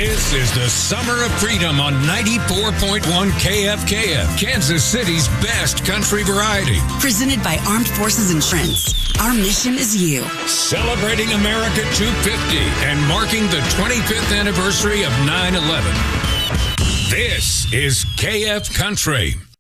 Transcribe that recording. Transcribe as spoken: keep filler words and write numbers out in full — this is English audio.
This is the Summer of Freedom on ninety-four point one K F K F, Kansas City's best country variety. Presented by Armed Forces Insurance. Our mission is you. Celebrating America two fifty and marking the twenty-fifth anniversary of nine eleven. This is K F Country.